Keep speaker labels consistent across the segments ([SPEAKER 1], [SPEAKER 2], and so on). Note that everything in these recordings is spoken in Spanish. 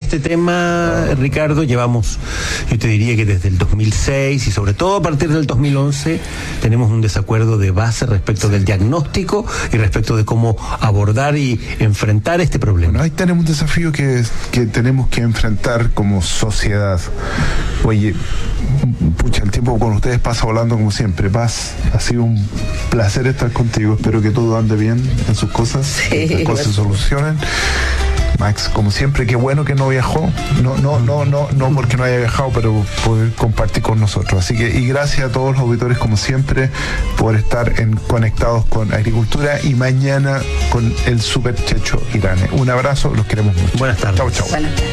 [SPEAKER 1] este tema, Ricardo, llevamos, yo te diría que desde el 2006 y sobre todo a partir del 2011 tenemos un desacuerdo de base respecto del diagnóstico y respecto de cómo abordar y enfrentar este problema.
[SPEAKER 2] Bueno, ahí tenemos un desafío que tenemos que enfrentar como sociedad. Oye, pucha, el tiempo con ustedes pasa volando como siempre. Paz, ha sido un placer estar contigo. Espero que todo ande bien en sus cosas, que las cosas se solucionen. Max, como siempre, qué bueno que no viajó. No porque no haya viajado, pero poder compartir con nosotros. Así que, y gracias a todos los auditores, como siempre, por estar conectados con Agricultura y mañana con el Super Checho Irane. Un abrazo, los queremos mucho.
[SPEAKER 1] Buenas tardes.
[SPEAKER 2] Chau, chau.
[SPEAKER 3] Buenas tardes.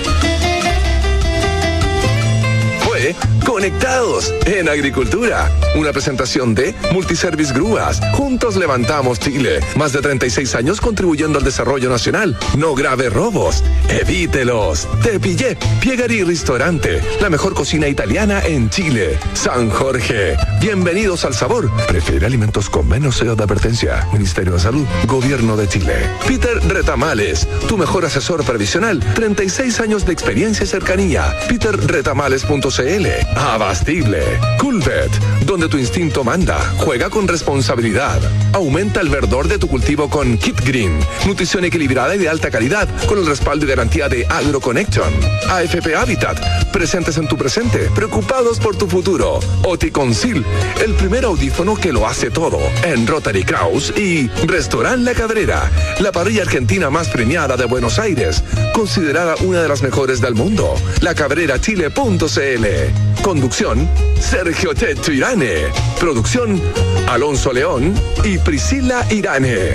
[SPEAKER 4] Conectados en Agricultura, una presentación de Multiservice Grúas. Juntos levantamos Chile. Más de 36 años contribuyendo al desarrollo nacional. No grave robos, evítelos. Te pillé, Piegari Restaurante, la mejor cocina italiana en Chile. San Jorge, bienvenidos al sabor. Prefiere alimentos con menos sello de advertencia. Ministerio de Salud, Gobierno de Chile. Peter Retamales, tu mejor asesor previsional. 36 años de experiencia y cercanía. peterretamales.cl. Abastible. Coolvet, donde tu instinto manda. Juega con responsabilidad. Aumenta el verdor de tu cultivo con Kit Green. Nutrición equilibrada y de alta calidad, con el respaldo y garantía de AgroConnection. AFP Habitat, presentes en tu presente, preocupados por tu futuro. Oticonsil, el primer audífono que lo hace todo, en Rotary Kraus. Y Restaurant La Cabrera, la parrilla argentina más premiada de Buenos Aires, considerada una de las mejores del mundo. lacabrerachile.cl. Conducción, Sergio Checho Irane. Producción, Alonso León y Priscila Irane.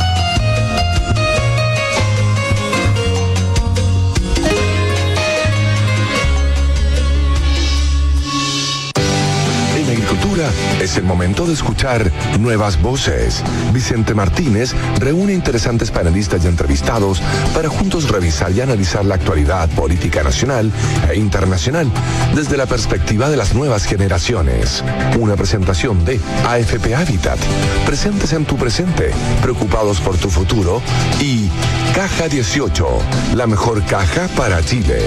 [SPEAKER 4] Es el momento de escuchar nuevas voces. Vicente Martínez reúne interesantes panelistas y entrevistados para juntos revisar y analizar la actualidad política nacional e internacional desde la perspectiva de las nuevas generaciones. Una presentación de AFP Habitat, presentes en tu presente, preocupados por tu futuro, y Caja 18, la mejor caja para Chile.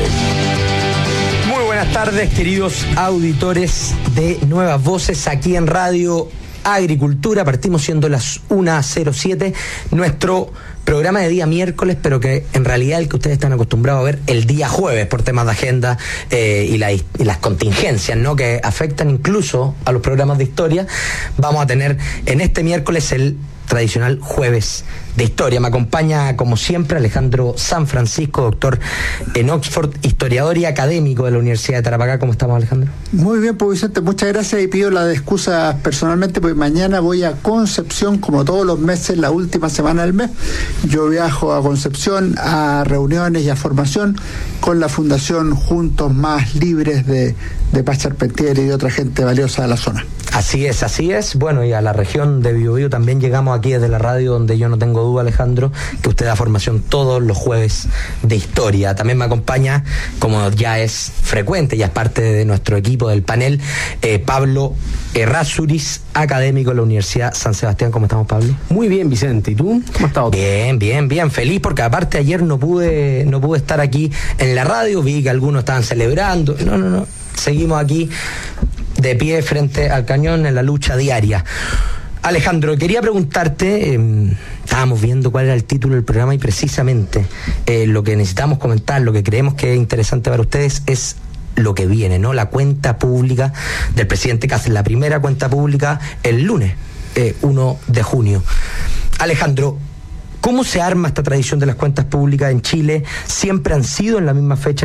[SPEAKER 5] Buenas tardes, queridos auditores de Nuevas Voces aquí en Radio Agricultura. Partimos siendo las 1:07, nuestro programa de día miércoles, pero que en realidad el que ustedes están acostumbrados a ver el día jueves por temas de agenda y las contingencias, ¿no?, que afectan incluso a los programas de historia. Vamos a tener en este miércoles el tradicional jueves de historia. Me acompaña, como siempre, Alejandro San Francisco, doctor en Oxford, historiador y académico de la Universidad de Tarapacá. ¿Cómo estamos, Alejandro?
[SPEAKER 6] Muy bien, pues Vicente, muchas gracias, y pido la excusa personalmente, porque mañana voy a Concepción, como todos los meses, la última semana del mes. Yo viajo a Concepción a reuniones y a formación con la Fundación Juntos Más Libres de Paz Charpentier y de otra gente valiosa de la zona.
[SPEAKER 5] Así es, así es. Bueno, y a la región de Biobío también llegamos aquí desde la radio, donde yo no tengo duda, Alejandro, que usted da formación todos los jueves de historia. También me acompaña, como ya es frecuente, ya es parte de nuestro equipo del panel, Pablo Errázuriz, académico de la Universidad San Sebastián. ¿Cómo estamos, Pablo?
[SPEAKER 7] Muy bien, Vicente. ¿Y tú? ¿Cómo has estado?
[SPEAKER 5] Bien. Feliz porque aparte ayer no pude estar aquí en la radio. Vi que algunos estaban celebrando. No. Seguimos aquí de pie frente al cañón en la lucha diaria. Alejandro, quería preguntarte, estábamos viendo cuál era el título del programa y precisamente lo que necesitamos comentar, lo que creemos que es interesante para ustedes es lo que viene, ¿no? La cuenta pública del presidente Kast, la primera cuenta pública el lunes, 1 de junio. Alejandro, ¿cómo se arma esta tradición de las cuentas públicas en Chile? Siempre han sido en la misma fecha,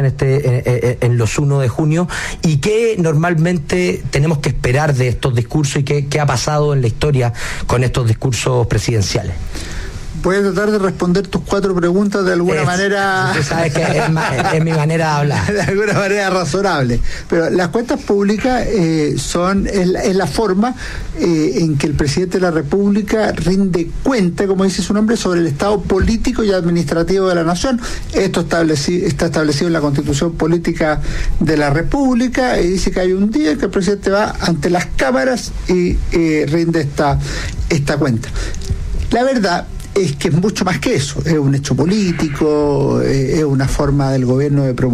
[SPEAKER 5] en los 1 de junio. ¿Y qué normalmente tenemos que esperar de estos discursos y qué ha pasado en la historia con estos discursos presidenciales?
[SPEAKER 6] Voy a tratar de responder tus 4 preguntas de alguna manera.
[SPEAKER 5] Tú sabes que es mi manera de hablar.
[SPEAKER 6] De alguna manera razonable. Pero las cuentas públicas es la forma en que el presidente de la República rinde cuenta, como dice su nombre, sobre el estado político y administrativo de la nación. Esto está establecido en la Constitución Política de la República, y dice que hay un día en que el presidente va ante las cámaras y rinde esta cuenta. La verdad es que es mucho más que eso, es un hecho político, es una forma del gobierno de promover